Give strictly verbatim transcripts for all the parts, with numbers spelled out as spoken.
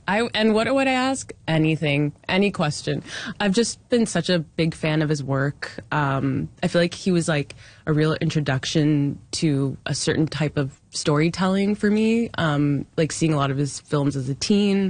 I and what would I ask? Anything, any question. I've just been such a big fan of his work. Um, I feel like he was like a real introduction to a certain type of storytelling for me. Um, like seeing a lot of his films as a teen,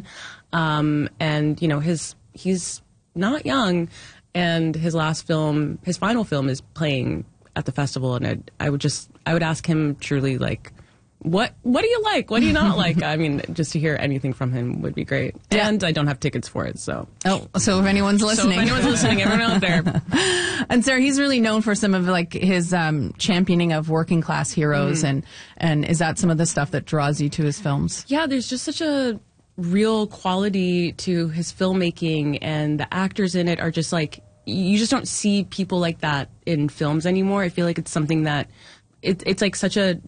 um, and you know, his he's not young, and his last film, his final film, is playing at the festival, and I'd, I would just I would ask him truly like. What what do you like? What do you not like? I mean, just to hear anything from him would be great. Yeah. And I don't have tickets for it, so. Oh, so if anyone's listening. So if anyone's listening, everyone out there. And Sarah, he's really known for some of like his um, championing of working class heroes, mm. and and is that some of the stuff that draws you to his films? Yeah, there's just such a real quality to his filmmaking, and the actors in it are just like, you just don't see people like that in films anymore. I feel like it's something that, it, it's like such a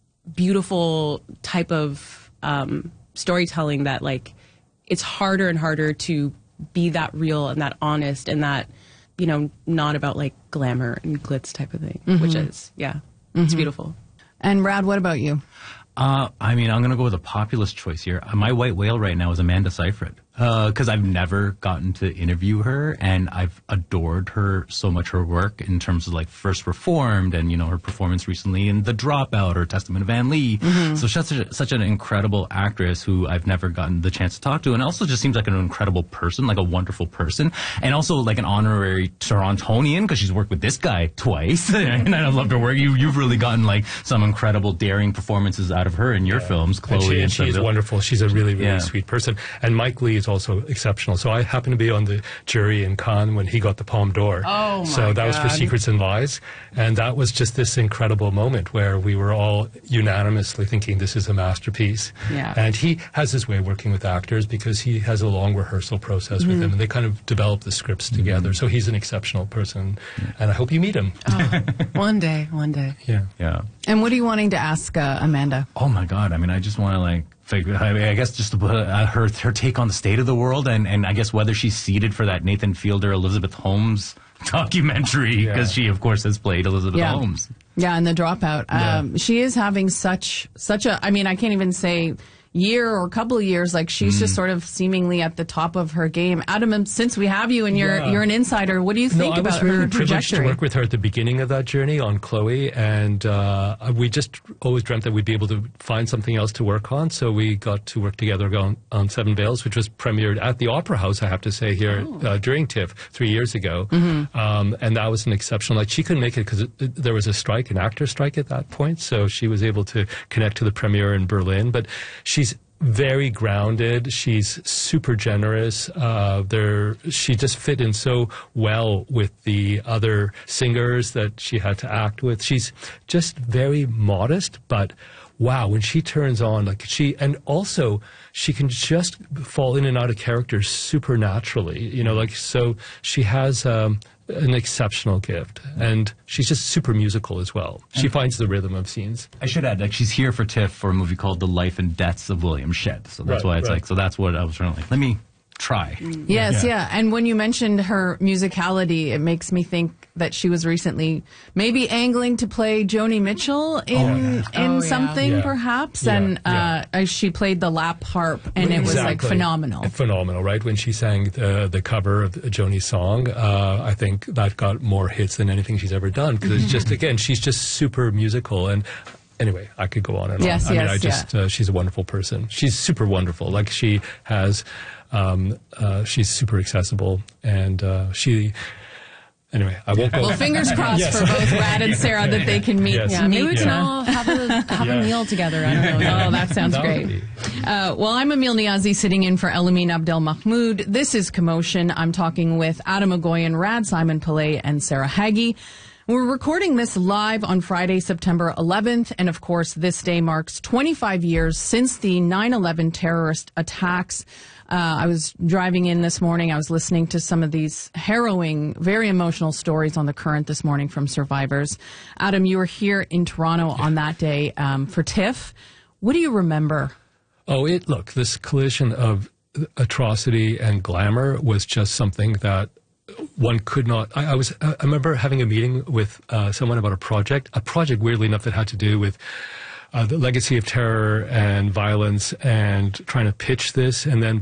beautiful type of um, storytelling that like it's harder and harder to be that real and that honest and that, you know, not about like glamour and glitz type of thing, mm-hmm. which is, yeah, mm-hmm. it's beautiful. And Brad, what about you? Uh, I mean, I'm going to go with a populist choice here. My white whale right now is Amanda Seyfried. Because uh, I've never gotten to interview her, and I've adored her so much, her work in terms of like First Reformed and, you know, her performance recently in The Dropout or Testament of Anne Lee. Mm-hmm. So she's such, a, such an incredible actress who I've never gotten the chance to talk to, and also just seems like an incredible person, like a wonderful person, and also like an honorary Torontonian because she's worked with this guy twice, and I loved her work. You, you've really gotten like some incredible, daring performances out of her in your yeah. films, Chloe. And she, and she is wonderful. She's a really, really yeah. sweet person. And Mike Lee is also exceptional. So I happened to be on the jury in Cannes when he got the Palme d'Or. Oh my So that God. was for Secrets and Lies. And that was just this incredible moment where we were all unanimously thinking this is a masterpiece. Yeah. And he has his way of working with actors because he has a long rehearsal process mm-hmm. with them, and they kind of develop the scripts mm-hmm. together. So he's an exceptional person, and I hope you meet him. Oh, one day, one day. Yeah. Yeah. And what are you wanting to ask uh, Amanda? Oh my God! I mean, I just want to like figure. I, mean, I guess just uh, her her take on the state of the world, and and I guess whether she's seated for that Nathan Fielder, Elizabeth Holmes documentary, because yeah. she of course has played Elizabeth yeah. Holmes. Yeah, and The Dropout. Yeah. Um, she is having such such a. I mean, I can't even say year or couple of years. Like she's mm. just sort of seemingly at the top of her game. Adam, since we have you and you're yeah. you're an insider, what do you think no, about I was really her privileged trajectory? to work with her at the beginning of that journey on Chloe, and uh, we just always dreamt that we'd be able to find something else to work on. So we got to work together on, on Seven Veils, which was premiered at the Opera House, I have to say, here oh. uh, during TIFF three years ago. Mm-hmm. um, and that was an exceptional. Like she couldn't make it because there was a strike, an actor strike at that point. So she was able to connect to the premiere in Berlin. But she's very grounded. She's super generous. Uh, there, she just fit in so well with the other singers that she had to act with. She's just very modest, but wow, when she turns on, like she, and also she can just fall in and out of characters supernaturally. You know, like so she has. Um, an exceptional gift, and she's just super musical as well. She and finds the rhythm of scenes. I should add, like, she's here for TIFF for a movie called The Life and Deaths of William Shedd, so that's right, why it's right. like, so that's what I was trying to like, let me try. Yes, yeah. yeah. And when you mentioned her musicality, it makes me think that she was recently maybe angling to play Joni Mitchell in oh, yeah. in oh, something, yeah. perhaps. Yeah, and yeah. Uh, she played the lap harp, and it was like phenomenal. Phenomenal, right? When she sang the, the cover of Joni's song, uh, I think that got more hits than anything she's ever done. Because it's just, again, she's just super musical. And anyway, I could go on and yes, on. I yes, mean, I just, yeah. uh, she's a wonderful person. She's super wonderful. Like she has, um, uh, she's super accessible, and uh, she. Anyway, I won't go. Well, fingers crossed yes. for both Brad and Sarah that they can meet. Yes. Yeah, maybe we can Yeah. all have a have Yeah. a meal together. I don't know. Oh, that sounds That would great. be- Uh, well, I'm Emil Niazi sitting in for Elamine Abdel Mahmoud. This is Commotion. I'm talking with Adam Agoyan, Rad Simon Pillay, and Sarah Haggie. We're recording this live on Friday, September eleventh, and of course, this day marks twenty-five years since the nine eleven terrorist attacks. Uh, I was driving in this morning. I was listening to some of these harrowing, very emotional stories on The Current this morning from survivors. Adam, you were here in Toronto on that day um, for TIFF. What do you remember? Oh, it look, this collision of atrocity and glamour was just something that one could not. I, I was. I remember having a meeting with uh, someone about a project, a project weirdly enough that had to do with uh, the legacy of terror and violence, and trying to pitch this, and then